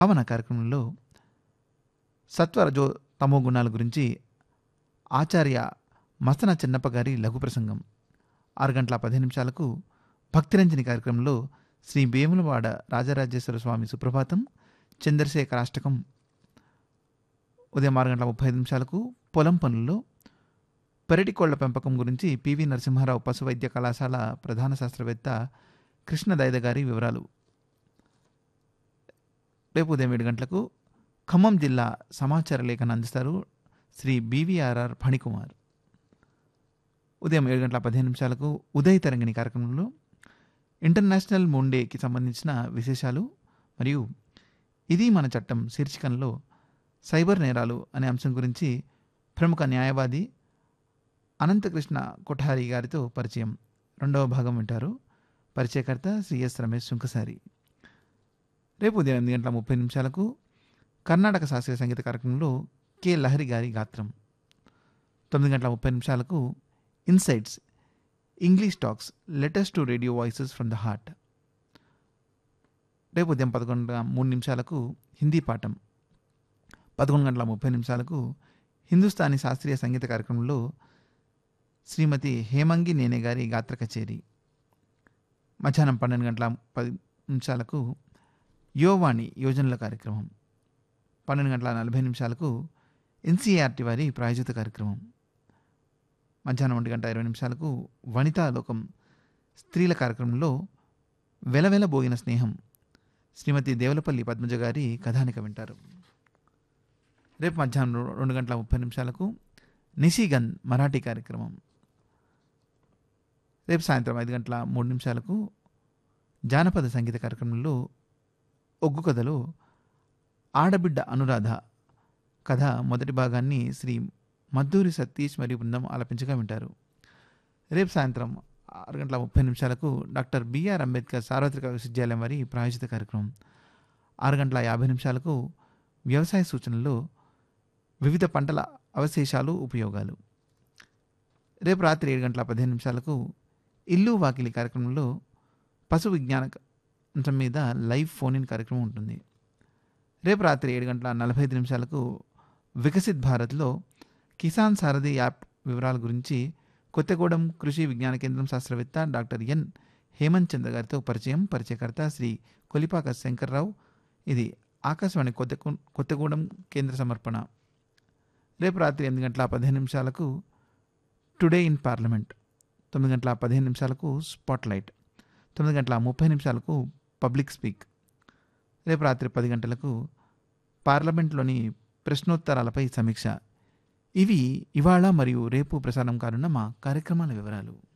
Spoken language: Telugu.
భావన కార్యక్రమంలో సత్వ రజో తమో గుణాల గురించి ఆచార్య మస్తన చిన్నప్ప గారి లఘు ప్రసంగం. 6:15 భక్తిరంజని కార్యక్రమంలో శ్రీ వేములవాడ రాజరాజేశ్వర స్వామి సుప్రభాతం, చంద్రశేఖరాష్టకం. ఉదయం 6:35 పొలం పనుల్లో పెరటి కోళ్ల పెంపకం గురించి పివి నరసింహారావు పశు వైద్య కళాశాల ప్రధాన శాస్త్రవేత్త కృష్ణ దైద గారి వివరాలు. రేపు ఉదయం 7 ఖమ్మం జిల్లా సమాచార లేఖను అందిస్తారు శ్రీ బివిఆర్ఆర్ ఫణికుమార్. ఉదయం 7:15 ఉదయ తరంగిణి కార్యక్రమంలో ఇంటర్నేషనల్ మూన్ డేకి సంబంధించిన విశేషాలు మరియు ఇది మన చట్టం శీర్షికల్లో సైబర్ నేరాలు అనే అంశం గురించి ప్రముఖ న్యాయవాది అనంతకృష్ణ కొఠారి గారితో పరిచయం. 2వ భాగం వింటారు. పరిచయకర్త శ్రీ ఎస్ రమేష్ సుంకసారి. రేపు ఉదయం 8:30 కర్ణాటక శాస్త్రీయ సంగీత కార్యక్రమంలో కె లహరి గారి గాత్రం. 9:30 insights English talks letters to radio voices from the heart. రేపు ఉదయం 11:03 హిందీ పాఠం. 11:30 హిందుస్థానీ శాస్త్రీయ సంగీత కార్యక్రమంలో శ్రీమతి హేమంగి నేనే గారి గాత్ర కచేరీ. మధ్యాహ్నం 12:10 యోవాణి యోజనల కార్యక్రమం. 12:40 ఎన్సీఆర్టీ వారి ప్రాయోజిత కార్యక్రమం. మధ్యాహ్నం 1:20 వనితా లోకం స్త్రీల కార్యక్రమంలో వెలవెలబోయిన స్నేహం శ్రీమతి దేవులపల్లి పద్మజ గారి కథానిక వింటారు. రేపు మధ్యాహ్నం 2:30 నిశీగంధ్ మరాఠీ కార్యక్రమం. రేపు సాయంత్రం 5:03 జానపద సంగీత కార్యక్రమంలో ఒగ్గు కథలో ఆడబిడ్డ అనురాధ కథ మొదటి భాగాన్ని శ్రీ మద్దూరి సతీష్ మరియు బృందం ఆలపించగా వింటారు. రేపు సాయంత్రం 6:30 డాక్టర్ బిఆర్ అంబేద్కర్ సార్వత్రిక విశ్వవిద్యాలయం వారి ప్రాయోజిత కార్యక్రమం. 6:50 వ్యవసాయ సూచనల్లో వివిధ పంటల అవశేషాలు ఉపయోగాలు. రేపు రాత్రి 7:15 ఇల్లు వాకిలి కార్యక్రమంలో పశు విజ్ఞాన అంశం మీద లైవ్ ఫోన్ ఇన్ కార్యక్రమం ఉంటుంది. రేపు రాత్రి 7:45 వికసిత్ భారత్లో కిసాన్ సారథి యాప్ వివరాల గురించి కొత్తగూడెం కృషి విజ్ఞాన కేంద్రం శాస్త్రవేత్త డాక్టర్ ఎన్ హేమంత్ చంద్ర గారితో పరిచయం. పరిచయకర్త శ్రీ కొలిపాక శంకర్రావు. ఇది ఆకాశవాణి కొత్తగూడెం కేంద్ర సమర్పణ. రేపు రాత్రి 8:15 today in parliament. 9:15 spotlight. 9:30 public speak. రేపు రాత్రి 10 పార్లమెంట్లోని ప్రశ్నోత్తరాలపై సమీక్ష. ఇవి ఇవాళ మరియు రేపు ప్రసారం కానున్న మా కార్యక్రమాల వివరాలు.